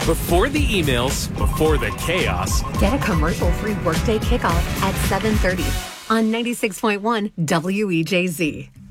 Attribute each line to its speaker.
Speaker 1: Before the emails, before the chaos.
Speaker 2: Get a commercial-free Workday kickoff at 7:30 on 96.1 WEJZ.